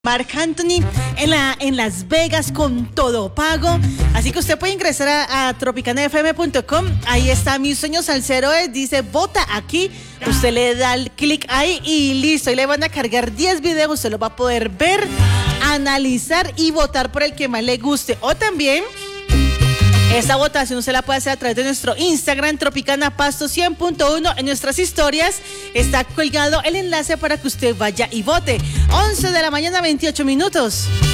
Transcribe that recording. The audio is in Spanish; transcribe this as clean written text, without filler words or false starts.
Marc Anthony en Las Vegas con todo pago. Así que usted puede ingresar a tropicanafm.com. Ahí está Mi Sueño Salsero. Dice vota aquí. Usted le da el clic ahí y listo. Y le van a cargar 10 videos. Usted lo va a poder ver, analizar y votar por el que más le guste. O también esa votación usted la puede hacer a través de nuestro Instagram, Tropicana Pasto 100.1. En nuestras historias está colgado el enlace para que usted vaya y vote. 11 de la mañana, 28 minutos.